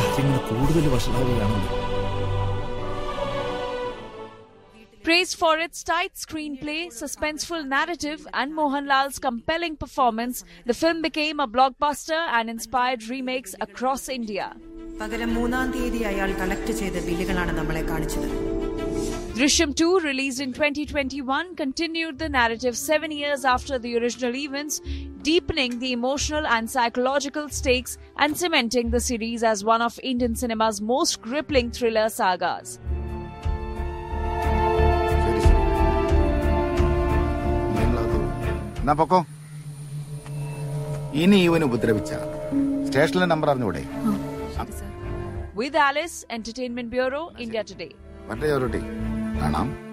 കാര്യങ്ങൾ കൂടുതൽ വഷളാവുകയാണല്ലോ. Praised for its tight screenplay, suspenseful narrative and Mohanlal's compelling performance, the film became a blockbuster and inspired remakes across India. പകരം 3-ാം തീയതി അയാൾ collect ചെയ്ത ബില്ലുകളാണ് നമ്മളെ കാണിച്ചത്. Drishyam 2, released in 2021, continued the narrative 7 years after the original events, deepening the emotional and psychological stakes and cementing the series as one of Indian cinema's most gripping thriller sagas. ഇനി ഇവന് ഉപദ്രവിച്ച സ്റ്റേഷനിലെ number അറിഞ്ഞൂടെ? With Alice, Entertainment Bureau, India Today. കാണാം.